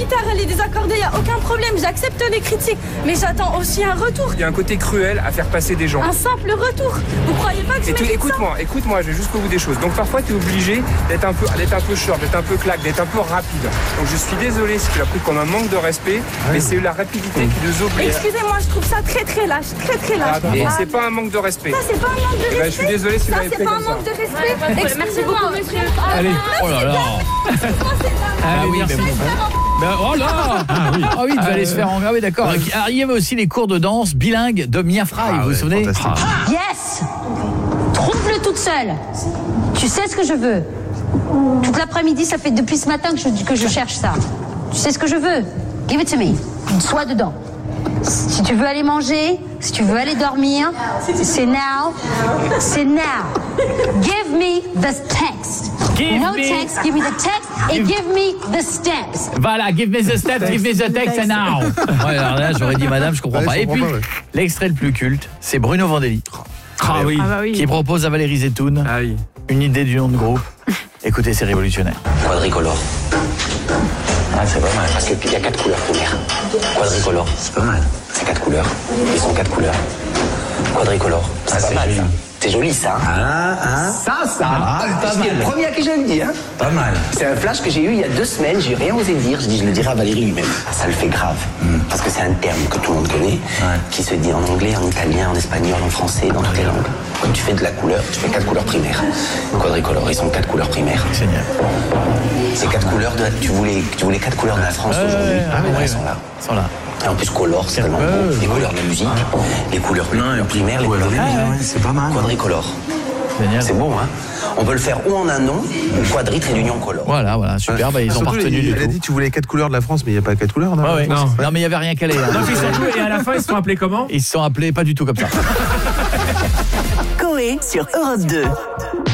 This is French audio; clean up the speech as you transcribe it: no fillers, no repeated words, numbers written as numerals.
guitare elle est désaccordée, il n'y a aucun problème, j'accepte les critiques, mais j'attends aussi un retour. Il y a un côté cruel à faire passer des gens. Un simple retour. Vous croyez pas que je mérite ça? Écoute-moi, je vais jusqu'au bout des choses. Donc parfois tu es obligé d'être un peu short, d'être un peu claque, d'être un peu rapide. Donc je suis désolé si tu as pris comme un manque de respect, mais c'est la rapidité qui nous oblige. Excusez-moi, je trouve ça très lâche, très lâche. Et c'est pas un manque de respect. Ça c'est pas un manque de respect. Je suis désolé si vous ça l'avez c'est fait pas comme un manque ça. de respect. Merci beaucoup monsieur. Allez, oh là là. Ah oui, merci. Oh là. Ah oui, il devait aller se faire en... Ah oui, d'accord. Alors, il y avait aussi les cours de danse bilingues de Mia Fry, vous vous souvenez? Yes. Trouve-le toute seule. Tu sais ce que je veux. Toute l'après-midi, ça fait depuis ce matin que je cherche ça. Tu sais ce que je veux. Give it to me. Sois dedans. Si tu veux aller manger, si tu veux aller dormir, c'est now. C'est now. Give me the text. Text, give me the text et give me the steps. Voilà, give me the steps, give me the text and now. Ouais, alors là, j'aurais dit madame, je comprends pas. Et puis, l'extrait le plus culte, c'est Bruno Vandelli. Ah oui. Qui propose à Valérie Zetoun une idée du nom de groupe. Écoutez, c'est révolutionnaire. Quadricolore. Ah, c'est pas mal, parce qu'il y a 4 couleurs primaires. Quadricolore, c'est pas mal. C'est 4 couleurs. Ils sont 4 couleurs. Quadricolore, c'est pas mal. Joli. C'est joli ça. C'est le premier à qui je le dis. Hein. Pas mal. C'est un flash que j'ai eu il y a 2 semaines, j'ai rien osé dire. Je le dirai à Valérie lui-même. Ça le fait grave. Parce que c'est un terme que tout le monde connaît, qui se dit en anglais, en italien, en espagnol, en français, dans toutes les langues. Quand tu fais de la couleur, tu fais 4 couleurs primaires. Quadricolore, ils sont 4 couleurs primaires. Génial. C'est 4 couleurs de... Tu voulais 4 couleurs de la France aujourd'hui. Elles sont là. Ils sont là. Et en plus, color, c'est tellement beau. Les couleurs de la musique, les couleurs primaires, les couleurs de la musique. C'est pas mal. Quadricolore. C'est beau, hein. On peut le faire ou en un nom, ou quadri trait d'union color. Voilà, super. Ils ont pas retenu du tout. Il a dit tu voulais 4 couleurs de la France, mais il n'y a pas 4 couleurs. Non, mais il n'y avait rien qu'à aller. Non, puis surtout, et à la fin, ils se sont appelés comment? Ils se sont appelés pas du tout comme ça. Coé sur Europe 2.